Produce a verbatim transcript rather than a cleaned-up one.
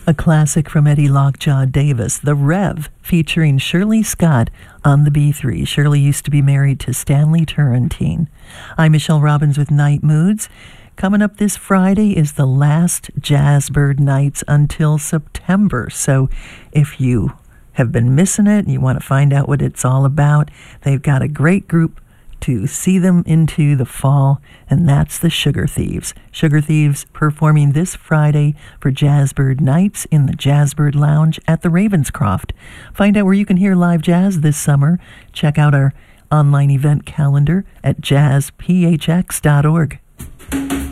A classic from Eddie Lockjaw Davis, The Rev, featuring Shirley Scott on the B three. Shirley used to be married to Stanley Turrentine. I'm Michelle Robbins with Night Moods. Coming up this Friday is the last Jazzbird Nights until September. So if you have been missing it and you want to find out what it's all about, they've got a great group to see them into the fall, and that's the Sugar Thieves. Sugar Thieves performing this Friday for Jazzbird Nights in the Jazzbird Lounge at the Ravenscroft. Find out where you can hear live jazz this summer. Check out our online event calendar at jazz p h x dot org.